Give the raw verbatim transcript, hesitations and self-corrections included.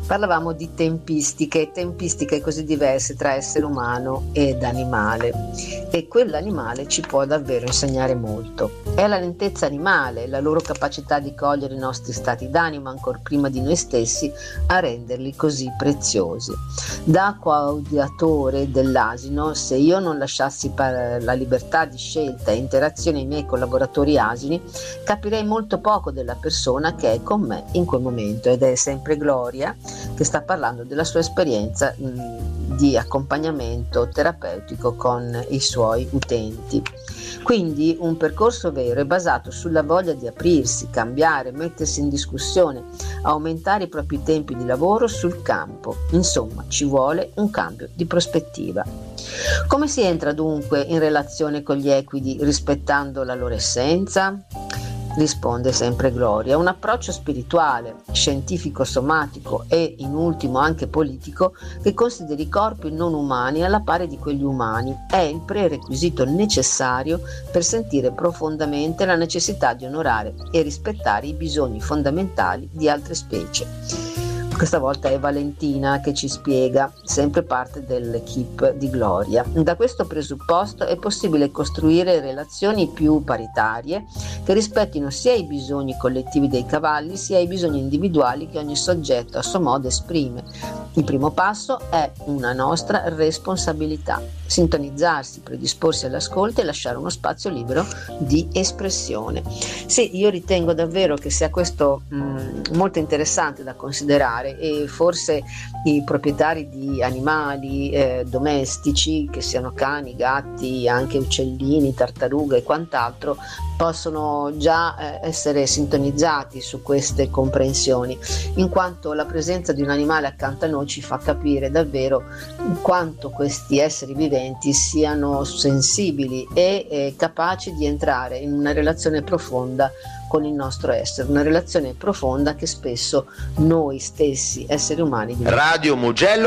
Parlavamo di tempistiche, tempistiche così diverse tra essere umano ed animale, e quell'animale ci può davvero insegnare molto. È la lentezza animale, la loro capacità di cogliere i nostri stati d'animo ancor prima di noi stessi a renderli così preziosi. Da coadiutore dell'asino, se io non lasciassi la libertà di scelta e interazione ai miei collaboratori asini, capirei molto poco della persona che è con me in quel momento. Ed è sempre Gloria che sta parlando della sua esperienza mh, di accompagnamento terapeutico con i suoi utenti. Quindi un percorso vero è basato sulla voglia di aprirsi, cambiare, mettersi in discussione, aumentare i propri tempi di lavoro sul campo. Insomma, ci vuole un cambio di prospettiva. Come si entra dunque in relazione con gli equidi rispettando la loro essenza? Risponde sempre Gloria: un approccio spirituale, scientifico, somatico e in ultimo anche politico che consideri i corpi non umani alla pari di quelli umani è il prerequisito necessario per sentire profondamente la necessità di onorare e rispettare i bisogni fondamentali di altre specie. Questa volta è Valentina che ci spiega, sempre parte dell'equipe di Gloria. Da questo presupposto è possibile costruire relazioni più paritarie che rispettino sia i bisogni collettivi dei cavalli sia i bisogni individuali che ogni soggetto a suo modo esprime. Il primo passo è una nostra responsabilità: sintonizzarsi, predisporsi all'ascolto e lasciare uno spazio libero di espressione. Sì, io ritengo davvero che sia questo mh, molto interessante da considerare, e forse i proprietari di animali eh, domestici, che siano cani, gatti, anche uccellini, tartarughe e quant'altro, possono già eh, essere sintonizzati su queste comprensioni, in quanto la presenza di un animale accanto a noi ci fa capire davvero quanto questi esseri viventi siano sensibili e eh, capaci di entrare in una relazione profonda con il nostro essere, una relazione profonda che spesso noi stessi esseri umani Radio Mugello